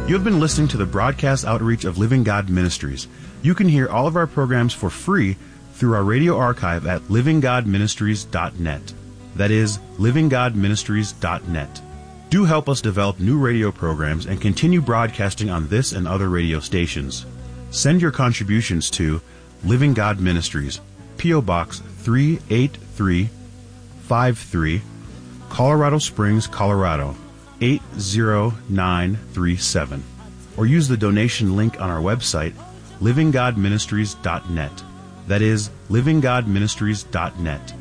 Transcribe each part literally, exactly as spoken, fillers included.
You have been listening to the broadcast outreach of Living God Ministries. You can hear all of our programs for free through our radio archive at living god ministries dot net. That is, living god ministries dot net. Do help us develop new radio programs and continue broadcasting on this and other radio stations. Send your contributions to Living God Ministries, P O. Box three eight three five three, Colorado Springs, Colorado eight zero nine three seven, or use the donation link on our website, living god ministries dot net. That is, living god ministries dot net.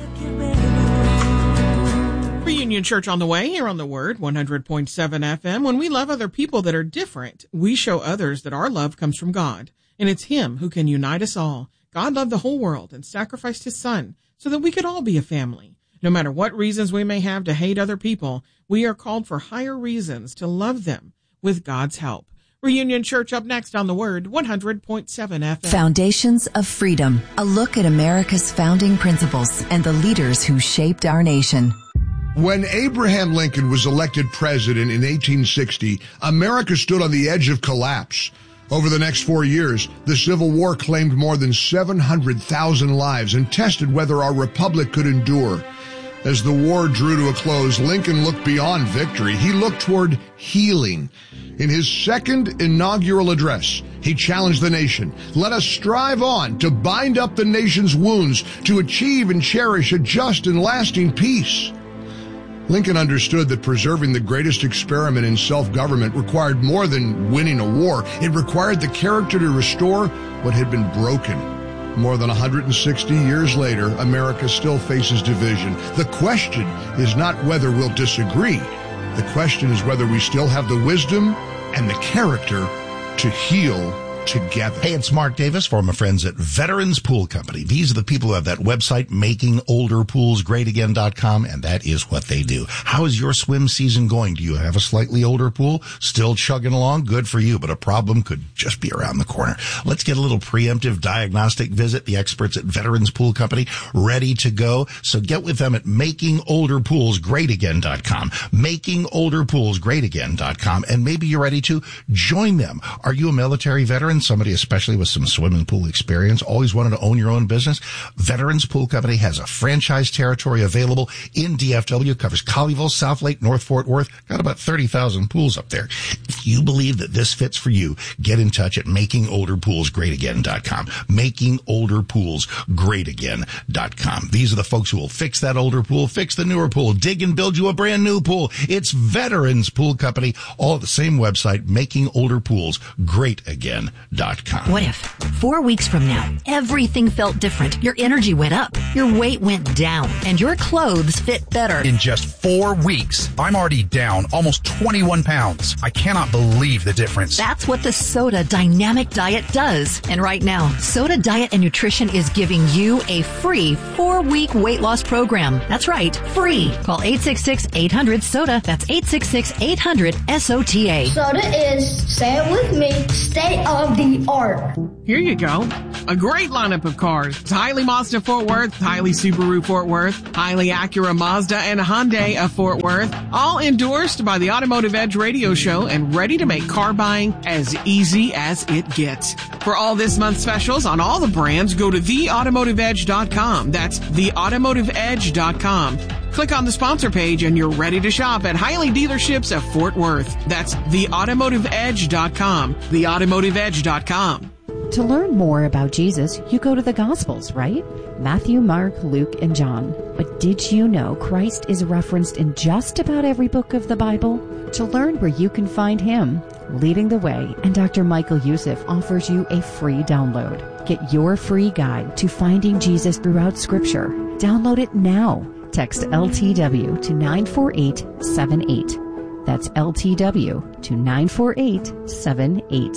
Reunion Church on the way here on the Word, one hundred point seven F M. When we love other people that are different, we show others that our love comes from God, and it's Him who can unite us all. God loved the whole world and sacrificed His Son so that we could all be a family. No matter what reasons we may have to hate other people, we are called for higher reasons to love them with God's help. Reunion Church up next on the Word, one hundred point seven F M. Foundations of Freedom, a look at America's founding principles and the leaders who shaped our nation. When Abraham Lincoln was elected president in eighteen sixty, America stood on the edge of collapse. Over the next four years, the Civil War claimed more than seven hundred thousand lives and tested whether our republic could endure. As the war drew to a close, Lincoln looked beyond victory. He looked toward healing. In his second inaugural address, he challenged the nation. Let us strive on to bind up the nation's wounds, to achieve and cherish a just and lasting peace. Lincoln understood that preserving the greatest experiment in self-government required more than winning a war. It required the character to restore what had been broken. More than one hundred sixty years later, America still faces division. The question is not whether we'll disagree. The question is whether we still have the wisdom and the character to heal together. Hey, it's Mark Davis for my friends at Veterans Pool Company. These are the people who have that website, making older pools great again dot com, and that is what they do. How is your swim season going? Do you have a slightly older pool? Still chugging along? Good for you, but a problem could just be around the corner. Let's get a little preemptive diagnostic visit. The experts at Veterans Pool Company ready to go. So get with them at making older pools great again dot com, making older pools great again dot com, and maybe you're ready to join them. Are you a military veteran? Somebody especially with some swimming pool experience, always wanted to own your own business? Veterans Pool Company has a franchise territory available in D F W, covers Colleyville, South Lake, North Fort Worth, got about thirty thousand pools up there. If you believe that this fits for you, get in touch at making older pools great again dot com, making older pools great again dot com. These are the folks who will fix that older pool, fix the newer pool, dig and build you a brand new pool. It's Veterans Pool Company, all at the same website, making older pools great again dot com. What if four weeks from now, everything felt different, your energy went up, your weight went down, and your clothes fit better? In just four weeks, I'm already down almost twenty-one pounds. I cannot believe the difference. That's what the Soda Dynamic Diet does. And right now, Soda Diet and Nutrition is giving you a free four-week weight loss program. That's right, free. Call eight six six, eight hundred, SODA. That's eight six six, eight hundred, S O T A. Soda is, say it with me, state of the art. Here you go. A great lineup of cars. Hiley Mazda Fort Worth, Hiley Subaru Fort Worth, Hiley Acura Mazda, and Hyundai of Fort Worth. All endorsed by the Automotive Edge radio show and ready to make car buying as easy as it gets. For all this month's specials on all the brands, go to the automotive edge dot com. That's the automotive edge dot com. Click on the sponsor page and you're ready to shop at Hiley dealerships of Fort Worth. That's the automotive edge dot com. the automotive edge dot com. To learn more about Jesus, you go to the Gospels, right? Matthew, Mark, Luke, and John. But did you know Christ is referenced in just about every book of the Bible? To learn where you can find Him, Leading the Way, and Doctor Michael Youssef offers you a free download. Get your free guide to finding Jesus throughout Scripture. Download it now. Text L T W to nine four eight seven eight. That's L T W to nine four eight seven eight.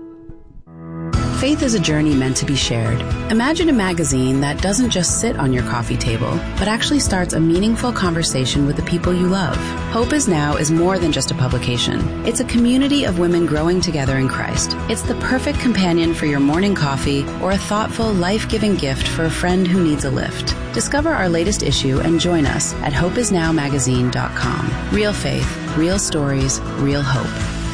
Faith is a journey meant to be shared. Imagine a magazine that doesn't just sit on your coffee table, but actually starts a meaningful conversation with the people you love. Hope Is Now is more than just a publication. It's a community of women growing together in Christ. It's the perfect companion for your morning coffee or a thoughtful, life-giving gift for a friend who needs a lift. Discover our latest issue and join us at hope is now magazine dot com. Real faith, real stories, real hope.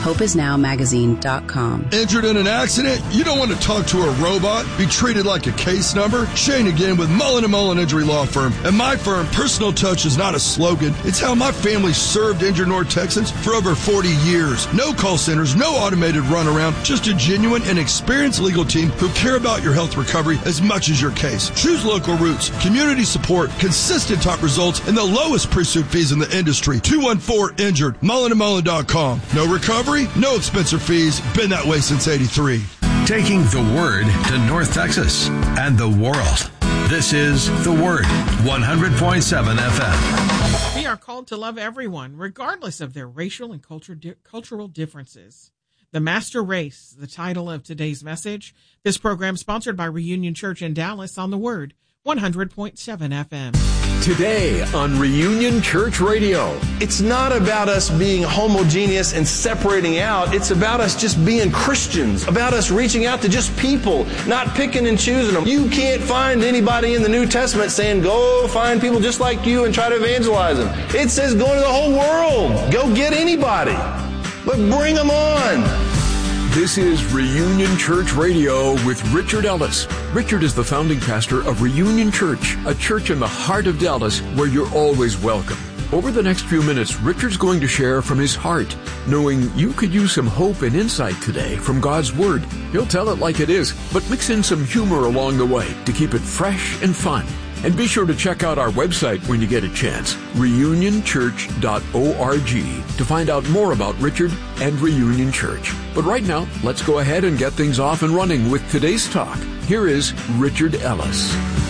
hope is now magazine dot com. Injured in an accident? You don't want to talk to a robot? Be treated like a case number? Shane again with Mullen and Mullen Injury Law Firm. At my firm, personal touch is not a slogan. It's how my family served injured North Texans for over forty years. No call centers, no automated runaround, just a genuine and experienced legal team who care about your health recovery as much as your case. Choose local roots, community support, consistent top results, and the lowest pre-suit fees in the industry. two one four injured, mullen and mullen dot com. No recovery, no expensive fees. Been that way since eighty-three. Taking the Word to North Texas and the world. This is The Word, one hundred point seven F M. We are called to love everyone, regardless of their racial and culture di- cultural differences. The Master Race, the title of today's message. This program sponsored by Reunion Church in Dallas on The Word, one hundred point seven F M. Today on Reunion Church Radio. It's not about us being homogeneous and separating out. It's about us just being Christians, about us reaching out to just people, not picking and choosing them. You can't find anybody in the New Testament saying, go find people just like you and try to evangelize them. It says go into the whole world. Go get anybody. But bring them on. This is Reunion Church Radio with Richard Ellis. Richard is the founding pastor of Reunion Church, a church in the heart of Dallas where you're always welcome. Over the next few minutes, Richard's going to share from his heart, knowing you could use some hope and insight today from God's Word. He'll tell it like it is, but mix in some humor along the way to keep it fresh and fun. And be sure to check out our website when you get a chance, reunion church dot org, to find out more about Richard and Reunion Church. But right now, let's go ahead and get things off and running with today's talk. Here is Richard Ellis.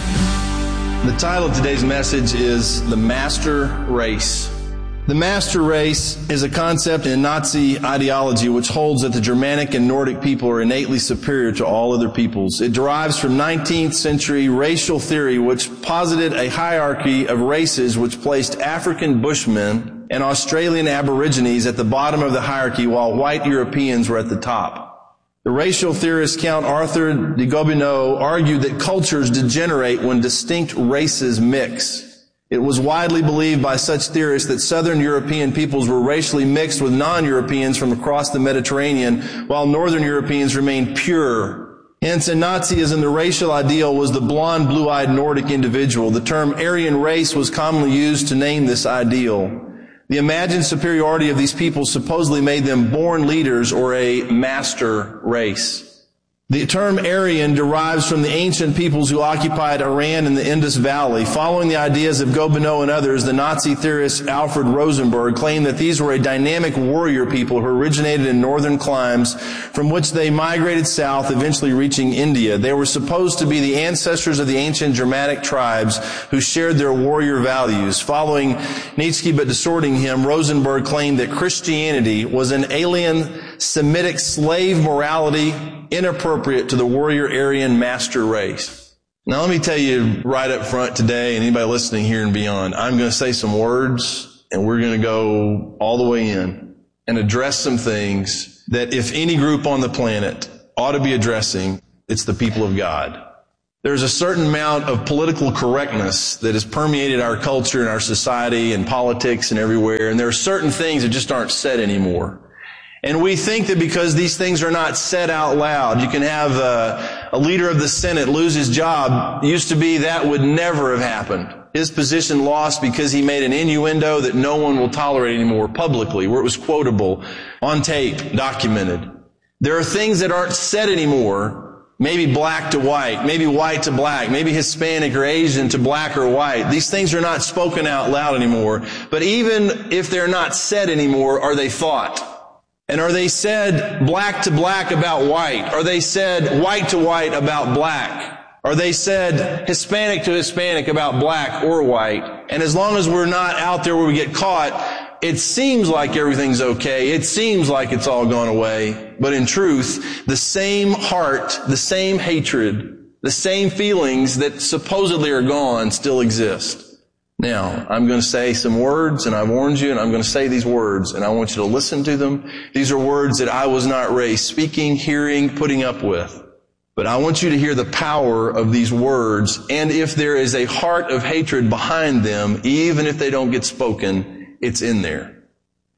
The title of today's message is The Master Race. The master race is a concept in Nazi ideology which holds that the Germanic and Nordic people are innately superior to all other peoples. It derives from nineteenth century racial theory which posited a hierarchy of races which placed African Bushmen and Australian Aborigines at the bottom of the hierarchy while white Europeans were at the top. The racial theorist Count Arthur de Gobineau argued that cultures degenerate when distinct races mix. It was widely believed by such theorists that Southern European peoples were racially mixed with non-Europeans from across the Mediterranean, while Northern Europeans remained pure. Hence, in Nazism, the racial ideal was the blonde, blue-eyed Nordic individual. The term Aryan race was commonly used to name this ideal. The imagined superiority of these peoples supposedly made them born leaders or a master race. The term Aryan derives from the ancient peoples who occupied Iran and the Indus Valley. Following the ideas of Gobineau and others, the Nazi theorist Alfred Rosenberg claimed that these were a dynamic warrior people who originated in northern climes from which they migrated south, eventually reaching India. They were supposed to be the ancestors of the ancient Germanic tribes who shared their warrior values. Following Nietzsche but distorting him, Rosenberg claimed that Christianity was an alien Semitic slave morality inappropriate to the warrior Aryan master race. Now let me tell you right up front today, and anybody listening here and beyond, I'm going to say some words and we're going to go all the way in and address some things that if any group on the planet ought to be addressing, it's the people of God. There's a certain amount of political correctness that has permeated our culture and our society and politics and everywhere, and there are certain things that just aren't said anymore. And we think that because these things are not said out loud, you can have a, a leader of the Senate lose his job. It used to be that would never have happened. His position lost because he made an innuendo that no one will tolerate anymore publicly, where it was quotable, on tape, documented. There are things that aren't said anymore, maybe black to white, maybe white to black, maybe Hispanic or Asian to black or white. These things are not spoken out loud anymore. But even if they're not said anymore, are they thought? And are they said black to black about white? Are they said white to white about black? Are they said Hispanic to Hispanic about black or white? And as long as we're not out there where we get caught, it seems like everything's okay. It seems like it's all gone away. But in truth, the same heart, the same hatred, the same feelings that supposedly are gone still exist. Now, I'm going to say some words, and I warned you, and I'm going to say these words, and I want you to listen to them. These are words that I was not raised speaking, hearing, putting up with. But I want you to hear the power of these words, and if there is a heart of hatred behind them, even if they don't get spoken, it's in there.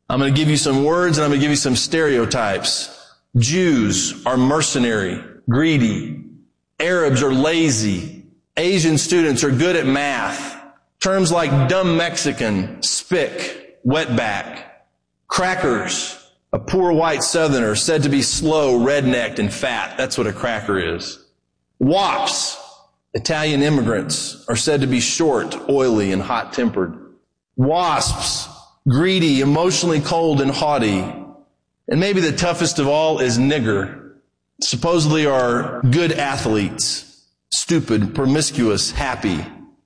I'm going to give you some words and I'm going to give you some stereotypes. Jews are mercenary, greedy. Arabs are lazy. Asian students are good at math. Terms like dumb Mexican, spick, wetback. Crackers, a poor white southerner said to be slow, rednecked, and fat. That's what a cracker is. Wops, Italian immigrants, are said to be short, oily, and hot-tempered. Wasps, greedy, emotionally cold, and haughty. And maybe the toughest of all is nigger. Supposedly are good athletes, stupid, promiscuous, happy.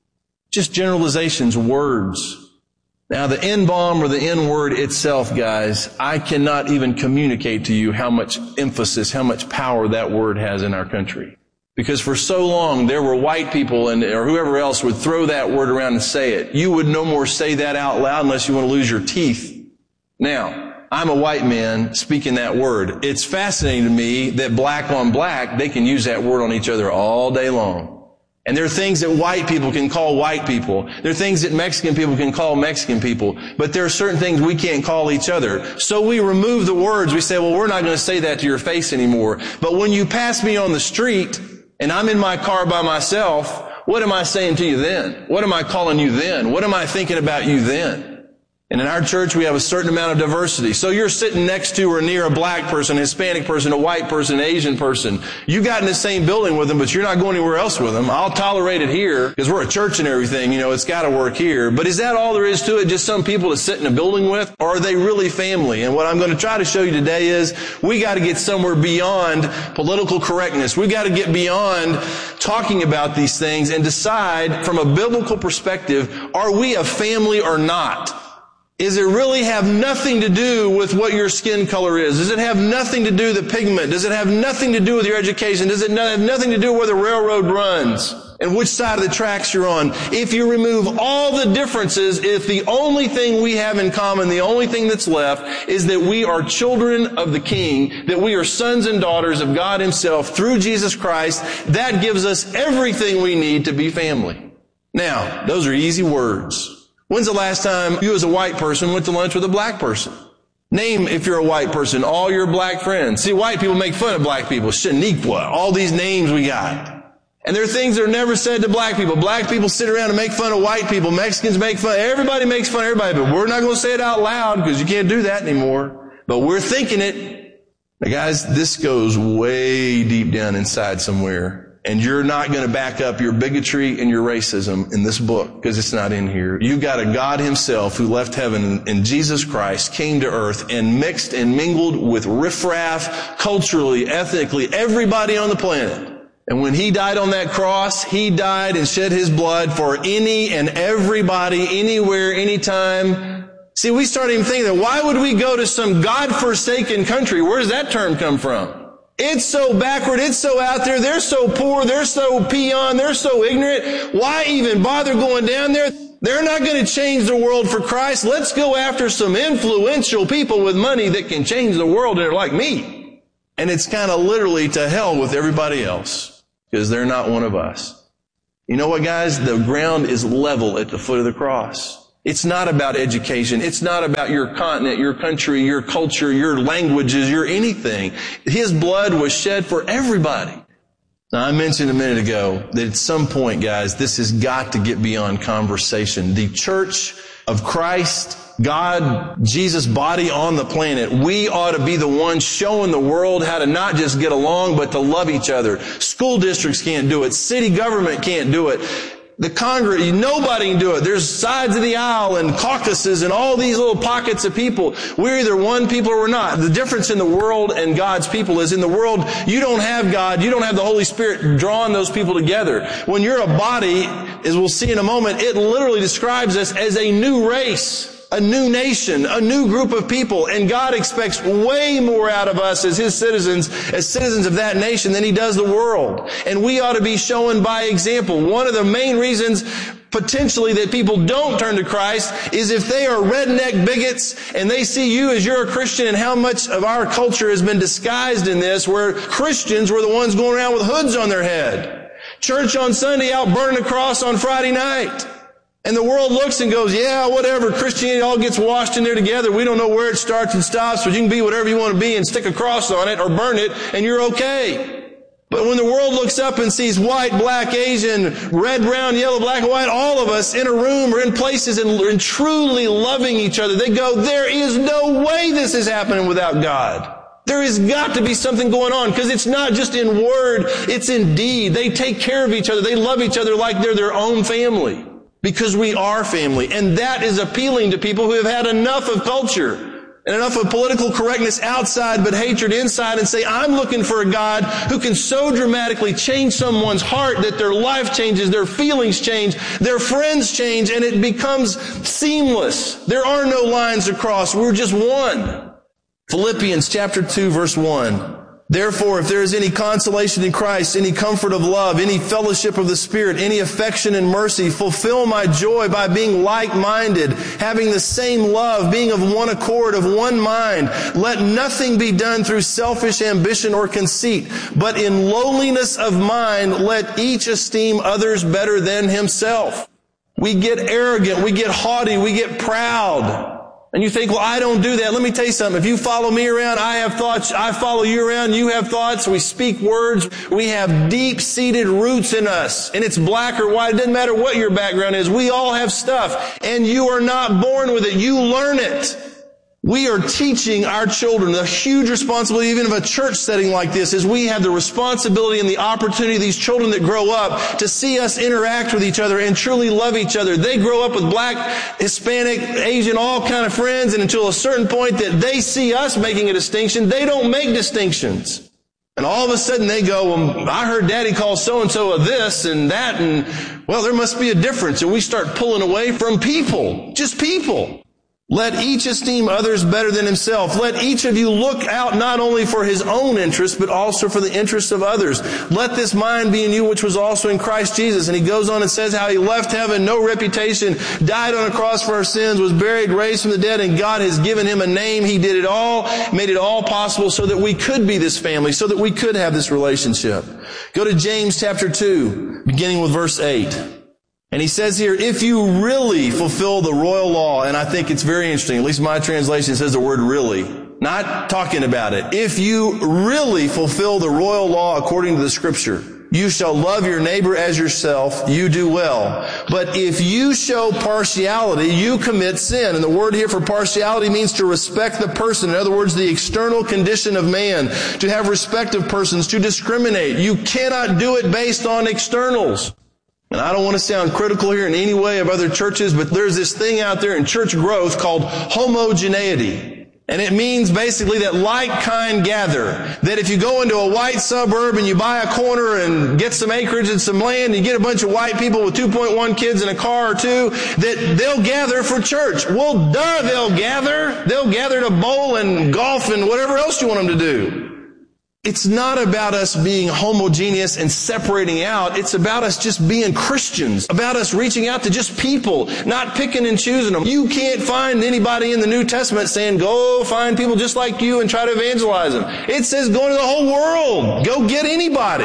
Just generalizations, words. Now the N-bomb or the N-word itself, guys, I cannot even communicate to you how much emphasis, how much power that word has in our country. Because for so long, there were white people and or whoever else would throw that word around and say it. You would no more say that out loud unless you want to lose your teeth. Now, I'm a white man speaking that word. It's fascinating to me that black on black, they can use that word on each other all day long. And there are things that white people can call white people. There are things that Mexican people can call Mexican people. But there are certain things we can't call each other. So we remove the words. We say, well, we're not going to say that to your face anymore. But when you pass me on the street and I'm in my car by myself, what am I saying to you then? What am I calling you then? What am I thinking about you then? And in our church, we have a certain amount of diversity. So you're sitting next to or near a black person, a Hispanic person, a white person, an Asian person. You got in the same building with them, but you're not going anywhere else with them. I'll tolerate it here because we're a church and everything. You know, it's got to work here. But is that all there is to it? Just some people to sit in a building with? Or are they really family? And what I'm going to try to show you today is we got to get somewhere beyond political correctness. We got to get beyond talking about these things and decide from a biblical perspective, are we a family or not? Is it really have nothing to do with what your skin color is? Does it have nothing to do with the pigment? Does it have nothing to do with your education? Does it have nothing to do with where the railroad runs and which side of the tracks you're on? If you remove all the differences, if the only thing we have in common, the only thing that's left is that we are children of the King, that we are sons and daughters of God Himself through Jesus Christ, that gives us everything we need to be family. Now, those are easy words. When's the last time you as a white person went to lunch with a black person? Name, if you're a white person, all your black friends. See, white people make fun of black people. Shaniqua, all these names we got. And there are things that are never said to black people. Black people sit around and make fun of white people. Mexicans make fun. Everybody makes fun of everybody, but we're not going to say it out loud because you can't do that anymore. But we're thinking it. Now guys, this goes way deep down inside somewhere. And you're not going to back up your bigotry and your racism in this book because it's not in here. You've got a God Himself who left heaven and Jesus Christ came to earth and mixed and mingled with riffraff, culturally, ethnically, everybody on the planet. And when He died on that cross, He died and shed His blood for any and everybody, anywhere, anytime. See, we start even thinking that why would we go to some God-forsaken country? Where does that term come from? It's so backward, it's so out there, they're so poor, they're so peon, they're so ignorant. Why even bother going down there? They're not going to change the world for Christ. Let's go after some influential people with money that can change the world and are like me. And it's kind of literally to hell with everybody else because they're not one of us. You know what, guys? The ground is level at the foot of the cross. It's not about education. It's not about your continent, your country, your culture, your languages, your anything. His blood was shed for everybody. Now, I mentioned a minute ago that at some point, guys, this has got to get beyond conversation. The church of Christ, God, Jesus' body on the planet, we ought to be the ones showing the world how to not just get along, but to love each other. School districts can't do it. City government can't do it. The Congress, nobody can do it. There's sides of the aisle and caucuses and all these little pockets of people. We're either one people or we're not. The difference in the world and God's people is in the world, you don't have God, you don't have the Holy Spirit drawing those people together. When you're a body, as we'll see in a moment, it literally describes us as a new race. A new nation, a new group of people, and God expects way more out of us as His citizens, as citizens of that nation than He does the world. And we ought to be shown by example. One of the main reasons potentially that people don't turn to Christ is if they are redneck bigots and they see you as you're a Christian and how much of our culture has been disguised in this, where Christians were the ones going around with hoods on their head. Church on Sunday, out burning a cross on Friday night. And the world looks and goes, yeah, whatever, Christianity all gets washed in there together. We don't know where it starts and stops, but you can be whatever you want to be and stick a cross on it or burn it, and you're okay. But when the world looks up and sees white, black, Asian, red, brown, yellow, black, and white, all of us in a room or in places and, and truly loving each other, they go, there is no way this is happening without God. There has got to be something going on, because it's not just in word, it's in deed. They take care of each other. They love each other like they're their own family, because we are family. And that is appealing to people who have had enough of culture and enough of political correctness outside but hatred inside, and say, I'm looking for a God who can so dramatically change someone's heart that their life changes, their feelings change, their friends change, and it becomes seamless. There are no lines across. We're just one. Philippians chapter two, verse one. Therefore, if there is any consolation in Christ, any comfort of love, any fellowship of the Spirit, any affection and mercy, fulfill my joy by being like-minded, having the same love, being of one accord, of one mind. Let nothing be done through selfish ambition or conceit, but in lowliness of mind, let each esteem others better than himself. We get arrogant, we get haughty, we get proud. And you think, well, I don't do that. Let me tell you something. If you follow me around, I have thoughts. I follow you around. You have thoughts. We speak words. We have deep-seated roots in us. And it's black or white. It doesn't matter what your background is. We all have stuff. And you are not born with it. You learn it. We are teaching our children. The huge responsibility, even of a church setting like this, is we have the responsibility and the opportunity of these children that grow up to see us interact with each other and truly love each other. They grow up with black, Hispanic, Asian, all kind of friends, and until a certain point that they see us making a distinction, they don't make distinctions. And all of a sudden they go, well, I heard Daddy call so-and-so a this and that, and, well, there must be a difference. And we start pulling away from people, just people. Let each esteem others better than himself. Let each of you look out not only for his own interests, but also for the interests of others. Let this mind be in you, which was also in Christ Jesus. And he goes on and says how he left heaven, no reputation, died on a cross for our sins, was buried, raised from the dead, and God has given him a name. He did it all, made it all possible so that we could be this family, so that we could have this relationship. Go to James chapter two, beginning with verse eight. And he says here, if you really fulfill the royal law, and I think it's very interesting, at least my translation says the word really, not talking about it. If you really fulfill the royal law according to the scripture, you shall love your neighbor as yourself, you do well. But if you show partiality, you commit sin. And the word here for partiality means to respect the person. In other words, the external condition of man, to have respect of persons, to discriminate. You cannot do it based on externals. And I don't want to sound critical here in any way of other churches, but there's this thing out there in church growth called homogeneity. And it means basically that like kind gather. That if you go into a white suburb and you buy a corner and get some acreage and some land, and you get a bunch of white people with two point one kids in a car or two, that they'll gather for church. Well, duh, they'll gather. They'll gather to bowl and golf and whatever else you want them to do. It's not about us being homogeneous and separating out. It's about us just being Christians, about us reaching out to just people, not picking and choosing them. You can't find anybody in the New Testament saying, go find people just like you and try to evangelize them. It says go into the whole world. Go get anybody.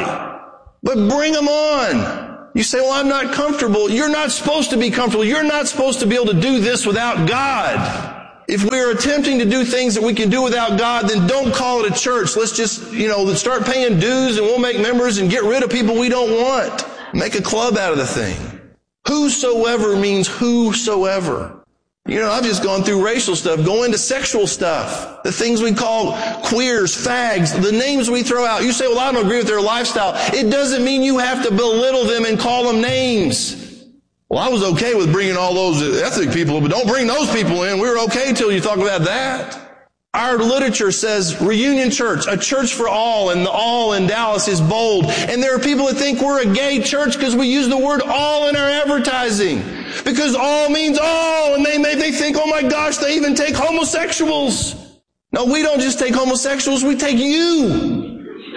But bring them on. You say, well, I'm not comfortable. You're not supposed to be comfortable. You're not supposed to be able to do this without God. If we're attempting to do things that we can do without God, then don't call it a church. Let's just, you know, start paying dues and we'll make members and get rid of people we don't want. Make a club out of the thing. Whosoever means whosoever. You know, I've just gone through racial stuff, go into sexual stuff. The things we call queers, fags, the names we throw out. You say, well, I don't agree with their lifestyle. It doesn't mean you have to belittle them and call them names. Well, I was okay with bringing all those ethnic people, but don't bring those people in. We were okay till you talk about that. Our literature says Reunion Church, a church for all, and the all in Dallas is bold. And there are people that think we're a gay church because we use the word all in our advertising. Because all means all, and they, they think, oh my gosh, they even take homosexuals. No, we don't just take homosexuals, we take you.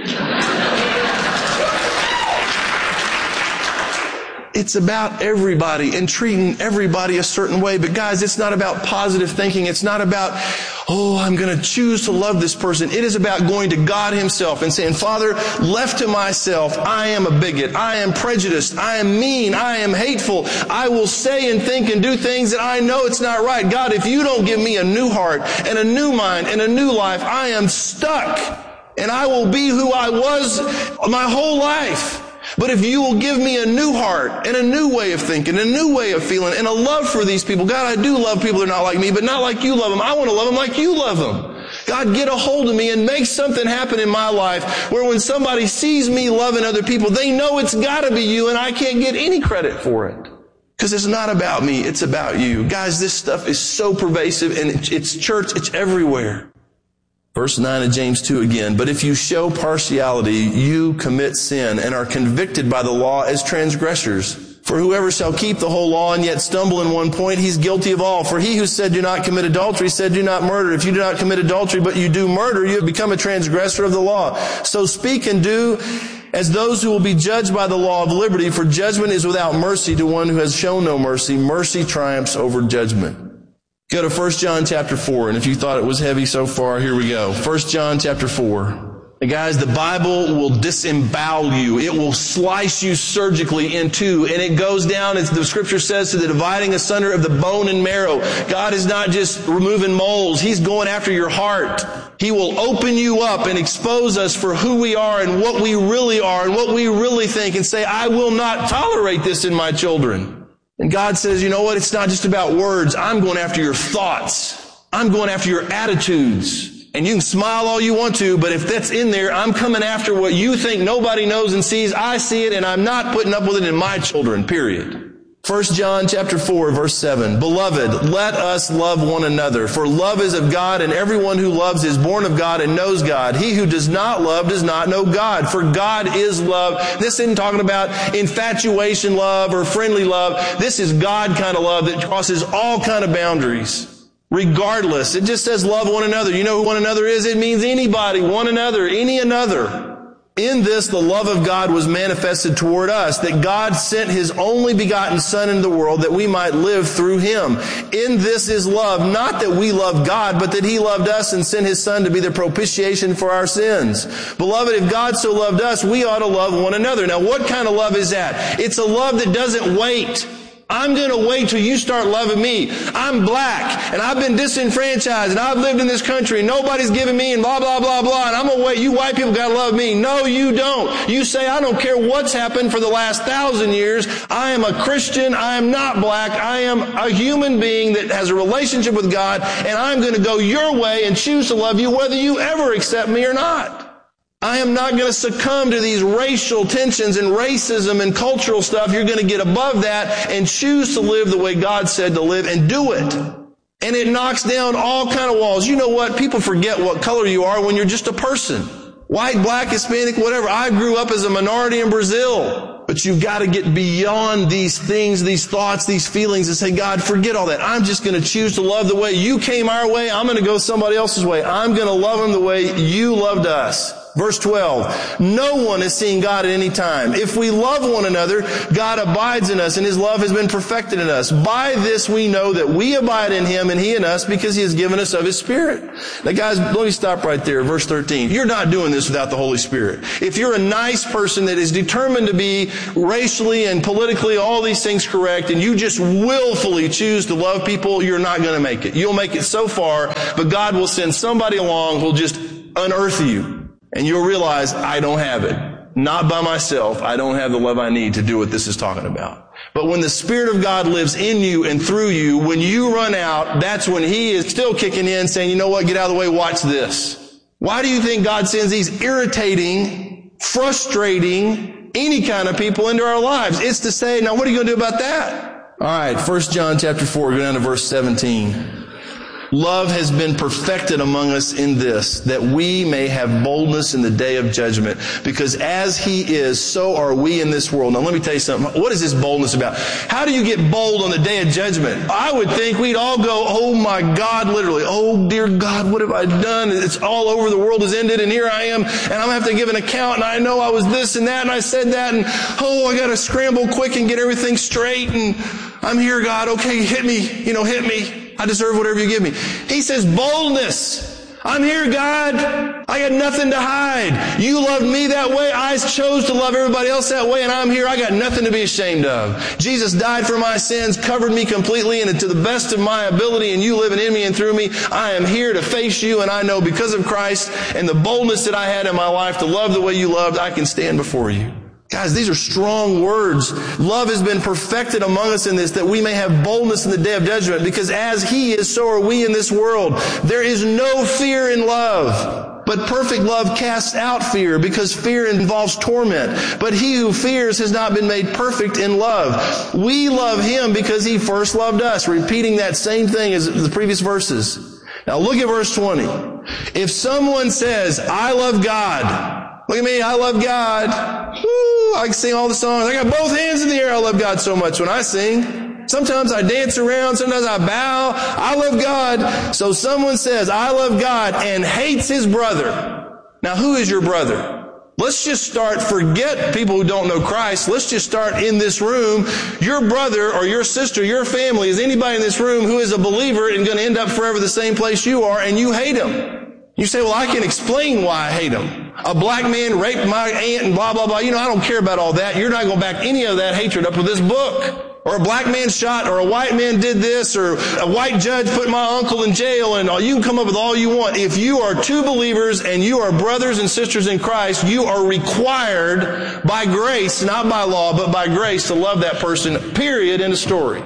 It's about everybody and treating everybody a certain way. But guys, it's not about positive thinking. It's not about, oh, I'm going to choose to love this person. It is about going to God himself and saying, Father, left to myself, I am a bigot. I am prejudiced. I am mean. I am hateful. I will say and think and do things that I know it's not right. God, if you don't give me a new heart and a new mind and a new life, I am stuck and I will be who I was my whole life. But if you will give me a new heart and a new way of thinking, a new way of feeling, and a love for these people. God, I do love people that are not like me, but not like you love them. I want to love them like you love them. God, get a hold of me and make something happen in my life where when somebody sees me loving other people, they know it's got to be you and I can't get any credit for it. Because it's not about me, it's about you. Guys, this stuff is so pervasive and it's church, it's everywhere. Verse nine of James two again, but if you show partiality, you commit sin and are convicted by the law as transgressors. For whoever shall keep the whole law and yet stumble in one point, he's guilty of all. For he who said do not commit adultery said do not murder. If you do not commit adultery, but you do murder, you have become a transgressor of the law. So speak and do as those who will be judged by the law of liberty, for judgment is without mercy to one who has shown no mercy. Mercy triumphs over judgment. Go to First John chapter four, and if you thought it was heavy so far, here we go. First John chapter four. And guys, the Bible will disembowel you. It will slice you surgically in two, and it goes down, as the scripture says, to the dividing asunder of the bone and marrow. God is not just removing moles. He's going after your heart. He will open you up and expose us for who we are and what we really are and what we really think and say, I will not tolerate this in my children. And God says, you know what? It's not just about words. I'm going after your thoughts. I'm going after your attitudes. And you can smile all you want to, but if that's in there, I'm coming after what you think nobody knows and sees. I see it, and I'm not putting up with it in my children, period. First John chapter four, verse seven. Beloved, let us love one another, for love is of God, and everyone who loves is born of God and knows God. He who does not love does not know God, for God is love. This isn't talking about infatuation love or friendly love. This is God kind of love that crosses all kind of boundaries. Regardless, it just says love one another. You know who one another is? It means anybody, one another, any another. In this, the love of God was manifested toward us, that God sent His only begotten Son into the world that we might live through Him. In this is love, not that we love God, but that He loved us and sent His Son to be the propitiation for our sins. Beloved, if God so loved us, we ought to love one another. Now, what kind of love is that? It's a love that doesn't wait. I'm going to wait till you start loving me. I'm black, and I've been disenfranchised, and I've lived in this country, and nobody's giving me, and blah, blah, blah, blah, and I'm going to wait. You white people got to love me. No, you don't. You say, I don't care what's happened for the last thousand years. I am a Christian. I am not black. I am a human being that has a relationship with God, and I'm going to go your way and choose to love you whether you ever accept me or not. I am not going to succumb to these racial tensions and racism and cultural stuff. You're going to get above that and choose to live the way God said to live and do it. And it knocks down all kind of walls. You know what? People forget what color you are when you're just a person. White, black, Hispanic, whatever. I grew up as a minority in Brazil. But you've got to get beyond these things, these thoughts, these feelings and say, God, forget all that. I'm just going to choose to love the way you came our way. I'm going to go somebody else's way. I'm going to love them the way you loved us. Verse twelve, no one has seen God at any time. If we love one another, God abides in us, and His love has been perfected in us. By this we know that we abide in Him and He in us, because He has given us of His Spirit. Now guys, let me stop right there. Verse thirteen. You're not doing this without the Holy Spirit. If you're a nice person that is determined to be racially and politically all these things correct, and you just willfully choose to love people, you're not going to make it. You'll make it so far, but God will send somebody along who'll just unearth you. And you'll realize, I don't have it. Not by myself. I don't have the love I need to do what this is talking about. But when the Spirit of God lives in you and through you, when you run out, that's when He is still kicking in saying, you know what, get out of the way, watch this. Why do you think God sends these irritating, frustrating, any kind of people into our lives? It's to say, now what are you going to do about that? All right, First John chapter four, go down to verse seventeen. Love has been perfected among us in this, that we may have boldness in the day of judgment. Because as He is, so are we in this world. Now let me tell you something. What is this boldness about? How do you get bold on the day of judgment? I would think we'd all go, oh my God, literally. Oh dear God, what have I done? It's all over. The world has ended, and here I am, and I'm going to have to give an account, and I know I was this and that, and I said that, and oh, I got to scramble quick and get everything straight, and I'm here, God. Okay, hit me, you know, hit me. I deserve whatever you give me. He says boldness. I'm here, God. I got nothing to hide. You loved me that way. I chose to love everybody else that way, and I'm here. I got nothing to be ashamed of. Jesus died for my sins, covered me completely, and to the best of my ability, and you living in me and through me, I am here to face you, and I know because of Christ and the boldness that I had in my life to love the way you loved, I can stand before you. Guys, these are strong words. Love has been perfected among us in this, that we may have boldness in the day of judgment, because as He is, so are we in this world. There is no fear in love, but perfect love casts out fear, because fear involves torment. But he who fears has not been made perfect in love. We love Him because He first loved us, repeating that same thing as the previous verses. Now look at verse twenty. If someone says, I love God, look at me, I love God. Woo, I can sing all the songs. I got both hands in the air. I love God so much when I sing. Sometimes I dance around. Sometimes I bow. I love God. So someone says, I love God, and hates his brother. Now, who is your brother? Let's just start, forget people who don't know Christ. Let's just start in this room. Your brother or your sister, your family, is anybody in this room who is a believer and going to end up forever the same place you are, and you hate him. You say, well, I can explain why I hate him. A black man raped my aunt and blah, blah, blah. You know, I don't care about all that. You're not going to back any of that hatred up with this book. Or a black man shot, or a white man did this, or a white judge put my uncle in jail, and you can come up with all you want. If you are two believers and you are brothers and sisters in Christ, you are required by grace, not by law, but by grace, to love that person, period, in a story.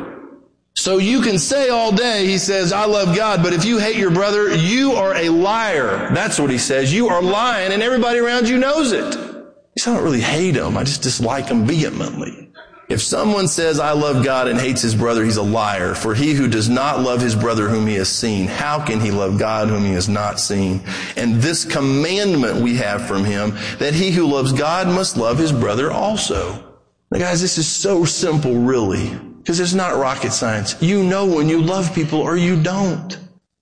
So you can say all day, he says, I love God, but if you hate your brother, you are a liar. That's what he says. You are lying, and everybody around you knows it. He says, I don't really hate him. I just dislike him vehemently. If someone says, I love God, and hates his brother, he's a liar. For he who does not love his brother whom he has seen, how can he love God whom he has not seen? And this commandment we have from him, that he who loves God must love his brother also. Now guys, this is so simple, really. Because it's not rocket science. You know when you love people or you don't.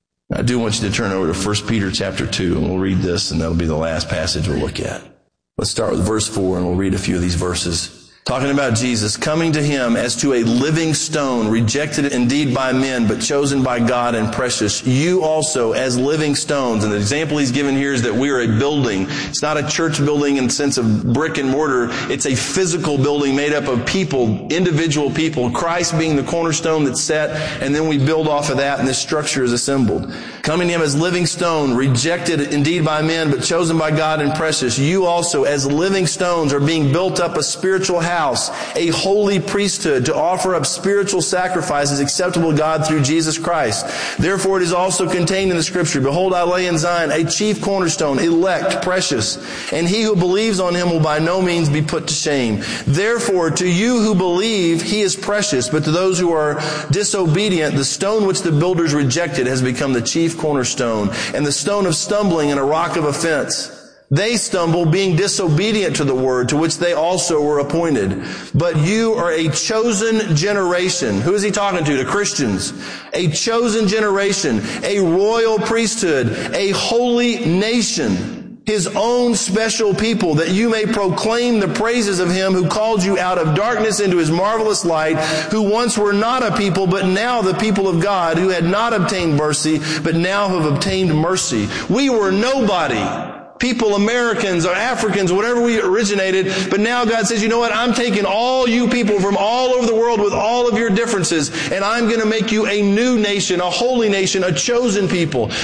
I do want you to turn over to First Peter chapter two, and we'll read this, and that'll be the last passage we'll look at. Let's start with verse four, and we'll read a few of these verses. Talking about Jesus coming to him as to a living stone, rejected indeed by men, but chosen by God and precious. You also as living stones. And the example he's given here is that we are a building. It's not a church building in the sense of brick and mortar. It's a physical building made up of people, individual people, Christ being the cornerstone that's set, and then we build off of that, and this structure is assembled. Coming to him as living stone, rejected indeed by men, but chosen by God and precious. You also as living stones are being built up a spiritual house. house, a holy priesthood, to offer up spiritual sacrifices acceptable to God through Jesus Christ. Therefore it is also contained in the scripture, behold, I lay in Zion a chief cornerstone, elect, precious, and he who believes on him will by no means be put to shame. Therefore to you who believe, he is precious, but to those who are disobedient, the stone which the builders rejected has become the chief cornerstone, and the stone of stumbling and a rock of offense. They stumble, being disobedient to the word, to which they also were appointed. But you are a chosen generation. Who is he talking to? To Christians. A chosen generation, a royal priesthood, a holy nation, his own special people, that you may proclaim the praises of him who called you out of darkness into his marvelous light, who once were not a people, but now the people of God, who had not obtained mercy, but now have obtained mercy. We were nobody. People, Americans or Africans, whatever we originated, but now God says, you know what, I'm taking all you people from all over the world with all of your differences, and I'm going to make you a new nation, a holy nation, a chosen people.